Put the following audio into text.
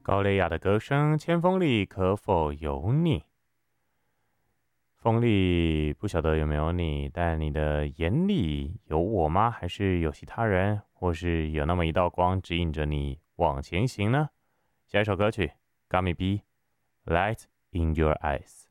高蕾雅的歌声，千锋里可否有你？锋里不晓得有没有你，但你的眼里有我吗？还是有其他人，或是有那么一道光指引着你往前行呢？下一首歌曲，Gummy B，Light in Your Eyes。